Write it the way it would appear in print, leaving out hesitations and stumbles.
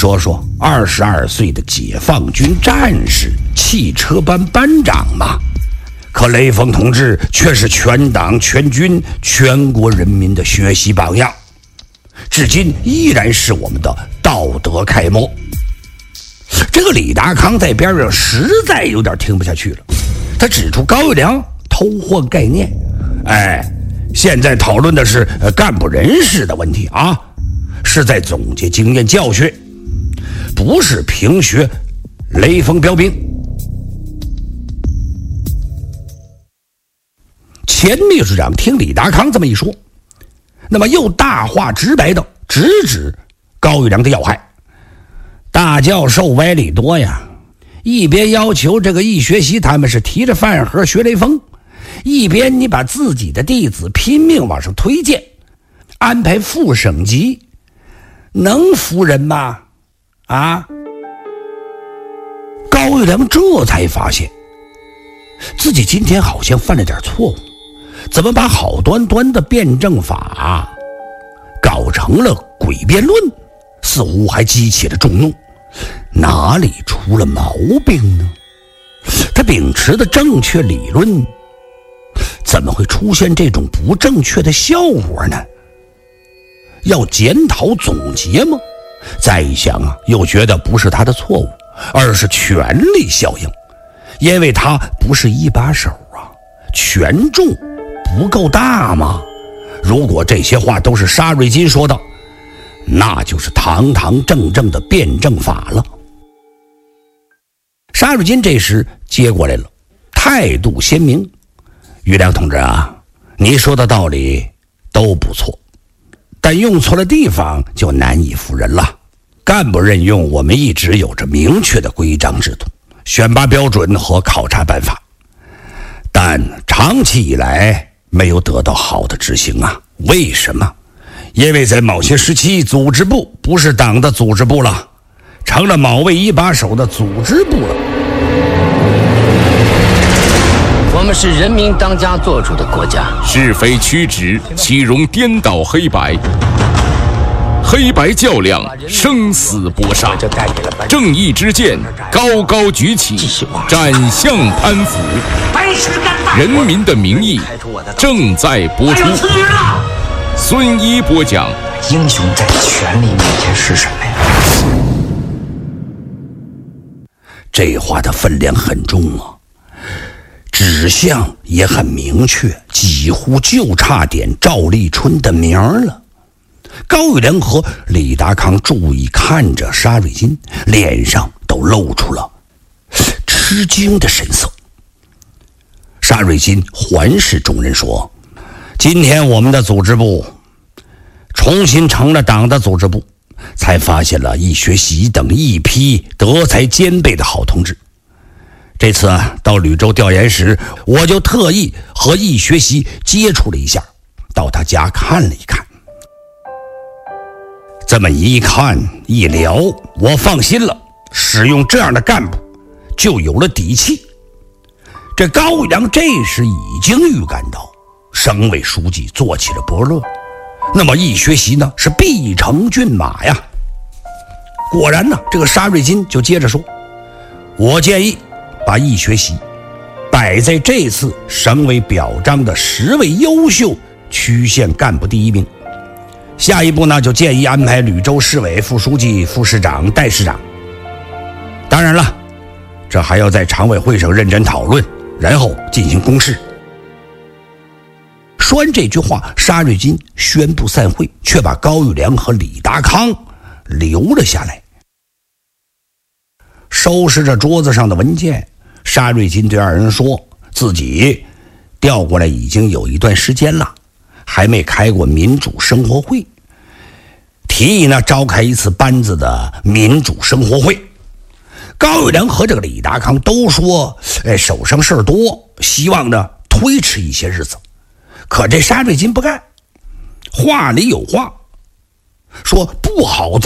说说22岁的解放军战士、汽车班班长嘛，可雷锋同志却是全党全军全国人民的学习榜样，至今依然是我们的道德楷模。这个李达康在边上实在有点听不下去了，他指出高育良偷换概念。现在讨论的是干部人事的问题啊，是在总结经验教训，不是评学雷锋标兵。前秘书长听李达康这么一说，那么又大话直白的直指高育良的要害。大教授歪理多呀，一边要求这个一学习他们是提着饭盒学雷锋，一边你把自己的弟子拼命往上推荐，安排副省级，能服人吗？高育良这才发现自己今天好像犯了点错误，怎么把好端端的辩证法搞成了诡辩论，似乎还激起了众怒。哪里出了毛病呢？他秉持的正确理论怎么会出现这种不正确的效果呢？要检讨总结吗？再一想又觉得不是他的错误，而是权力效应，因为他不是一把手权重不够大吗？如果这些话都是沙瑞金说的，那就是堂堂正正的辩证法了。沙瑞金这时接过来了，态度鲜明。育良同志你说的道理都不错，但用错了地方就难以服人了。干部任用我们一直有着明确的规章制度、选拔标准和考察办法，但长期以来没有得到好的执行为什么？因为在某些时期，组织部不是党的组织部了，成了某位一把手的组织部了。 我们是人民当家作主的国家， 是非曲直，岂容颠倒黑白？黑白较量，生死搏杀，正义之剑高高举起，斩向潘斧。人民的名义正在播出。孙一播讲： 英雄在权力面前是什么呀？ 这话的分量很重指向也很明确，几乎就差点赵立春的名了。高育良和李达康注意看着沙瑞金，脸上都露出了吃惊的神色。沙瑞金环视众人说：今天我们的组织部重新成了党的组织部，才发现了易学习等一批德才兼备的好同志。这次到吕州调研时，我就特意和易学习接触了一下，到他家看了一看。这么一看一聊，我放心了，使用这样的干部就有了底气。这高育良这时已经预感到省委书记做起了伯乐，那么易学习呢是必成骏马呀。果然呢，这个沙瑞金就接着说：我建议把易学习摆在这次省委表彰的10位优秀区县干部第一名。下一步呢，就建议安排吕州市委副书记、副市长、代市长。当然了，这还要在常委会上认真讨论，然后进行公示。说完这句话，沙瑞金宣布散会，却把高育良和李达康留了下来。收拾着桌子上的文件，沙瑞金对二人说，自己调过来已经有一段时间了，还没开过民主生活会，提议呢召开一次班子的民主生活会。高育良和这个李达康都说手上事儿多，希望呢推迟一些日子。可这沙瑞金不干，话里有话，说不好